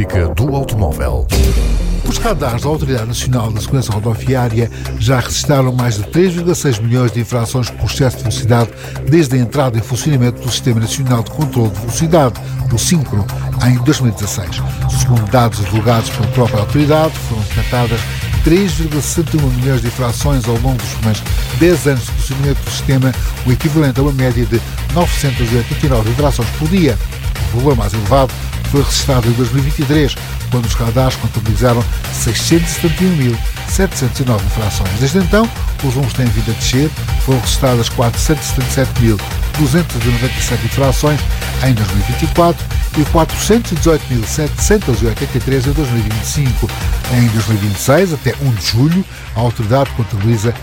Rúbrica do automóvel. Os radares da Autoridade Nacional da Segurança Rodoviária já registraram mais de 3,6 milhões de infrações por excesso de velocidade desde a entrada em funcionamento do Sistema Nacional de Controlo de Velocidade, o SINCRO, em 2016. Segundo dados divulgados pela própria autoridade, foram detectadas 3,61 milhões de infrações ao longo dos primeiros 10 anos de funcionamento do sistema, o equivalente a uma média de 989 infrações por dia. O valor mais elevado foi registrado em 2023, quando os radares contabilizaram 671.709 infrações. Desde então, os números têm vindo a descer, foram registradas 477.297 infrações em 2024 e 418.783 em 2025. Em 2026, até 1 de julho, a autoridade contabiliza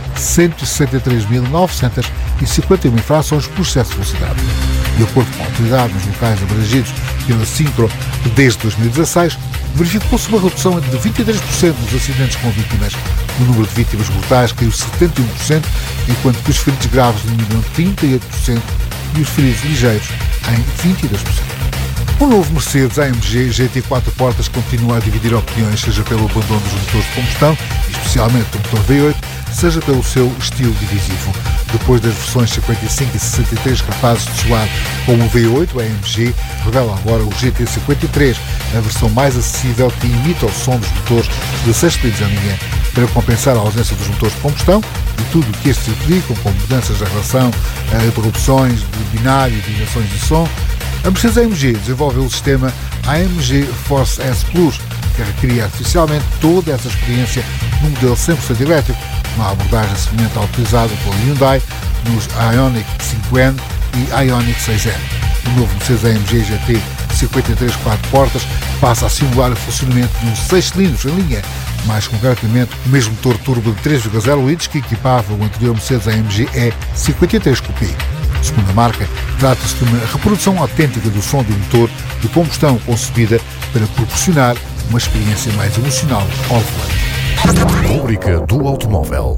163.951 infrações por excesso de velocidade. De acordo com a autoridade, nos locais abrangidos pela SINCRO desde 2016, verificou-se uma redução de 23% nos acidentes com vítimas. O número de vítimas mortais caiu 71%, enquanto que os feridos graves diminuíram 38% e os feridos ligeiros em 22%. O novo Mercedes AMG GT 4 portas continua a dividir opiniões, seja pelo abandono dos motores de combustão, especialmente do motor V8, seja pelo seu estilo divisivo. Depois das versões 55 e 63 capazes de soar como o V8, a AMG revela agora o GT53, a versão mais acessível que imita o som dos motores de 6 cilindros em linha. Para compensar a ausência dos motores de combustão e tudo o que estes implicam, como mudanças de relação, interrupções de binário, de injeções de som, a Mercedes AMG desenvolveu o sistema AMG Force S Plus, que recria artificialmente toda essa experiência num modelo 100% elétrico, uma abordagem semelhante à utilizada pela Hyundai nos Ioniq 5N e Ioniq 6N. O novo Mercedes AMG GT 53 4 portas passa a simular o funcionamento de um 6 cilindros em linha, mais concretamente o mesmo motor turbo de 3,0 litros que equipava o anterior Mercedes AMG E53 Coupé. Segundo a marca, trata-se de uma reprodução autêntica do som de um motor de combustão concebida para proporcionar uma experiência mais emocional ao volante. Rúbrica do automóvel.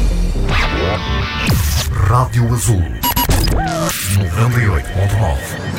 Rádio Azul 98.9.